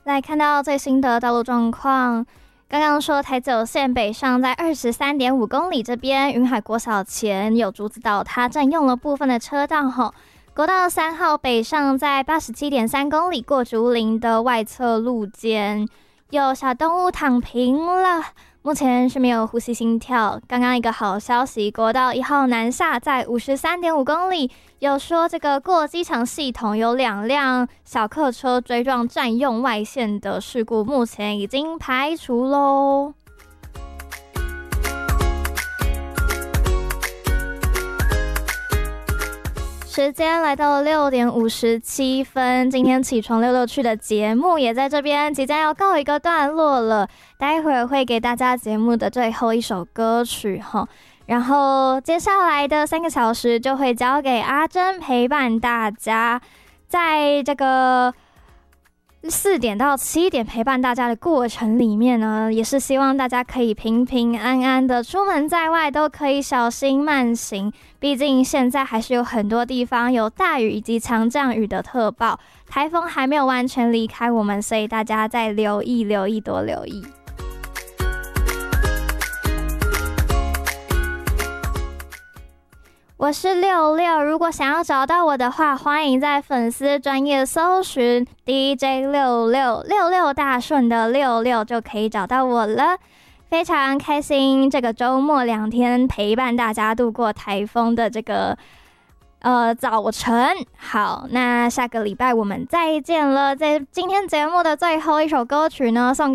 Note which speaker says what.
Speaker 1: 来看到最新的道路状况。刚刚说台九线北上在 23.5 公里这边，云海国小前有竹子倒塌，占用了部分的车道吼。国道3号北上在 87.3 公里过竹林的外侧路肩，有小动物躺平了，目前是没有呼吸心跳。刚刚一个好消息，国道1号南下在 53.5 公里，有说这个过机场系统有2辆小客车追撞占用外线的事故，目前已经排除咯。时间来到了6点57分，今天起床溜溜去的节目也在这边即将要告一个段落了，待会儿会给大家节目的最后一首歌曲齁，然后接下来的3个小时就会交给阿珍陪伴大家，在这个4点到7点陪伴大家的过程里面呢，也是希望大家可以平平安安的出门在外，都可以小心慢行。毕竟现在还是有很多地方有大雨以及强降雨的特报，台风还没有完全离开我们，所以大家再留意多留意。我是66，如果想要找到我的话，欢迎在粉丝专页搜寻 DJ6666大顺的66就可以找到我了。非常开心这个周末2天陪伴大家度过台风的这个早晨。好，那下个礼拜我们再见了。在今天节目的最后一首歌曲呢，送给